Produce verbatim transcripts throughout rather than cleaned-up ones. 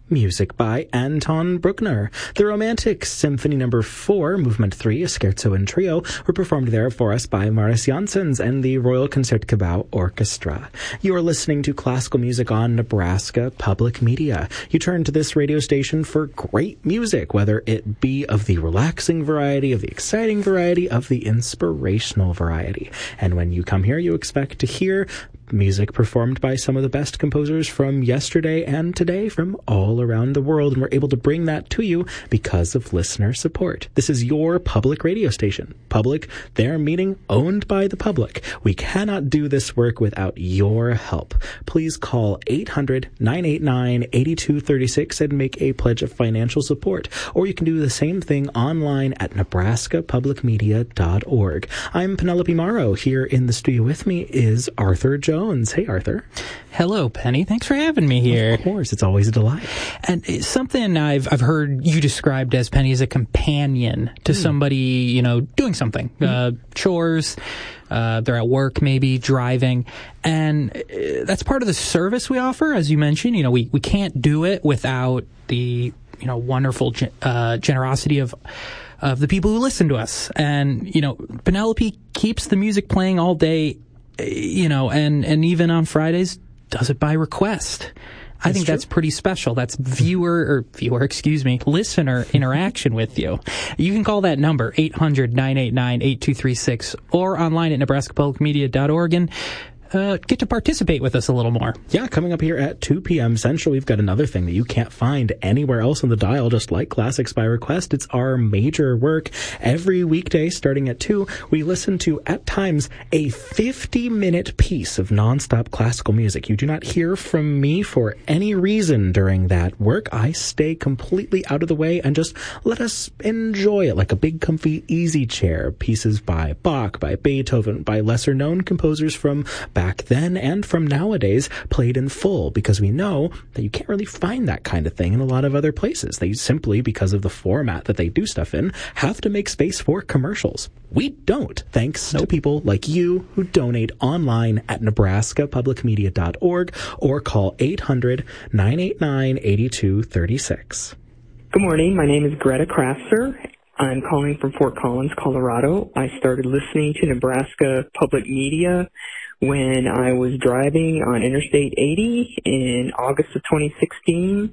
music by Anton Bruckner. The Romantic Symphony Number four, Movement three, a scherzo and trio, were performed there for us by Marius Janssens and the Royal Concertgebouw Orchestra. You are listening to classical music on Nebraska Public Media. You turn to this radio station for great music, whether it be of the relaxing variety, of the exciting variety, of the inspirational variety. And when you come here, you expect to hear music performed by some of the best composers from yesterday and today from all around the world, and we're able to bring that to you because of listener support. This is your public radio station. Public, there meaning owned by the public. We cannot do this work without your help. Please call eight hundred, nine eight nine, eight two three six and make a pledge of financial support. Or you can do the same thing online at nebraska public media dot org. I'm Penelope Morrow. Here in the studio with me is Arthur Jones. Hey, Arthur. Hello, Penny. Thanks for having me here. Of course. It's always a delight. And it's something I've I've heard you described as, Penny, as a companion to mm. somebody, you know, doing something. Mm. Uh, chores, uh, they're at work, maybe driving. And uh, that's part of the service we offer. As you mentioned, you know, we, we can't do it without the, you know, wonderful uh, generosity of of the people who listen to us. And, you know, Penelope keeps the music playing all day, you know, and, and even on Fridays, does it by request. I that's think true. That's pretty special. That's viewer, or viewer, excuse me, listener interaction with you. You can call that number, eight hundred, nine eight nine, eight two three six, or online at nebraska public media dot org, and Uh, get to participate with us a little more. Yeah, coming up here at two p.m. Central, we've got another thing that you can't find anywhere else on the dial, just like Classics by Request. It's our major work. Every weekday, starting at two, we listen to, at times, a fifty-minute piece of nonstop classical music. You do not hear from me for any reason during that work. I stay completely out of the way and just let us enjoy it like a big, comfy, easy chair. Pieces by Bach, by Beethoven, by lesser-known composers from back then and from nowadays, played in full, because we know that you can't really find that kind of thing in a lot of other places. They simply, because of the format that they do stuff in, have to make space for commercials. We don't, thanks nope. to people like you who donate online at nebraska public media dot org or call eight hundred, nine eight nine, eight two three six. Good morning. My name is Greta Crafter. I'm calling from Fort Collins, Colorado. I started listening to Nebraska Public Media when I was driving on Interstate eighty in August of twenty sixteen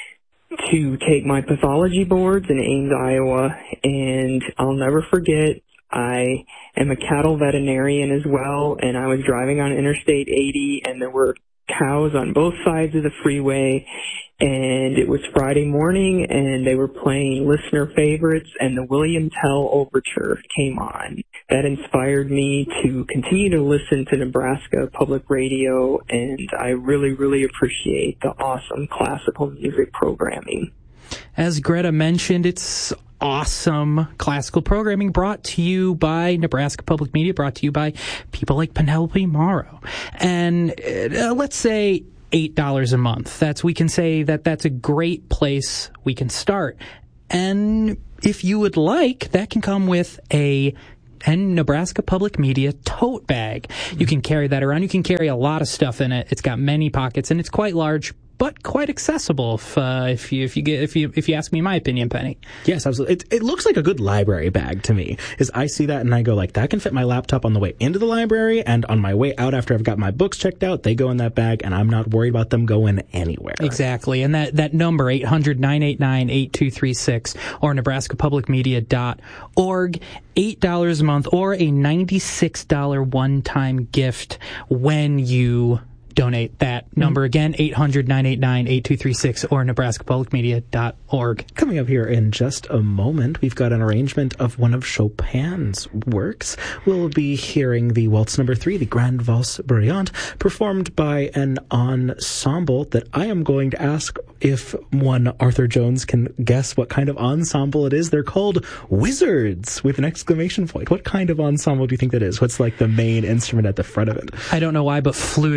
to take my pathology boards in Ames, Iowa. And I'll never forget, I am a cattle veterinarian as well, and I was driving on Interstate eighty, and there were cows on both sides of the freeway, and it was Friday morning, and they were playing listener favorites, and the William Tell Overture came on. That inspired me to continue to listen to Nebraska Public Radio, and I really, really appreciate the awesome classical music programming. As Greta mentioned, it's awesome classical programming brought to you by Nebraska Public Media, brought to you by people like Penelope Morrow. And uh, let's say eight dollars a month. That's, we can say that that's a great place we can start. And if you would like, that can come with a and Nebraska Public Media tote bag. You can carry that around. You can carry a lot of stuff in it. It's got many pockets, and it's quite large, but quite accessible. If uh, if you if you get if you if you ask me my opinion, Penny. Yes, absolutely. It it looks like a good library bag to me. Is I see that and I go like, that can fit my laptop on the way into the library, and on my way out after I've got my books checked out, they go in that bag, and I'm not worried about them going anywhere. Exactly. And that that number, eight hundred, nine eight nine, eight two three six, or nebraska public media dot org, eight dollars a month, or a ninety-six dollars one-time gift when you donate. That number again, eight hundred, nine eight nine, eight two three six, or nebraska public media dot org. Coming up here in just a moment, we've got an arrangement of one of Chopin's works. We'll be hearing the Waltz Number Three, the Grande Valse Brillante, performed by an ensemble that I am going to ask if one Arthur Jones can guess what kind of ensemble it is. They're called Wizards, with an exclamation point. What kind of ensemble do you think that is? What's like the main instrument at the front of it? I don't know why, but flute is what comes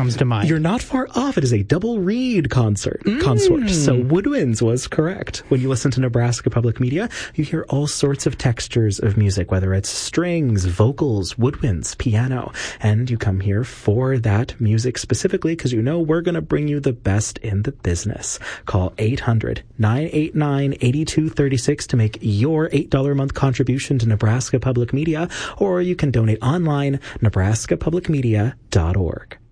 comes to mind. You're not far off. It is a double reed concert Mm. consort. So woodwinds was correct. When you listen to Nebraska Public Media, you hear all sorts of textures of music, whether it's strings, vocals, woodwinds, piano, and you come here for that music specifically because you know we're going to bring you the best in the business. Call eight hundred, nine eight nine, eight two three six to make your eight dollars a month contribution to Nebraska Public Media, or you can donate online, nebraska public media dot org.